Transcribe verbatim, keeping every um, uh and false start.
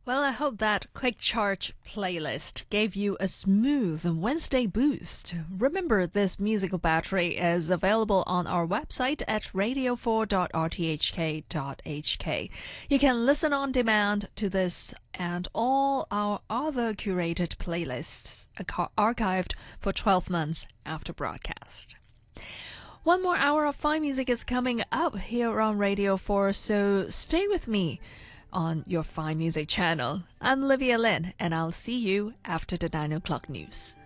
Well, I hope that Quick Charge playlist gave you a smooth Wednesday boost. Remember, this musical battery is available on our website at radio four dot r t h k dot h k. You can listen on demand to this and all our other curated playlists archived for twelve months after broadcast. One more hour of fine music is coming up here on Radio four, so stay with me on your Fine Music channel. I'm Olivia Lin, and I'll see you after the nine o'clock news.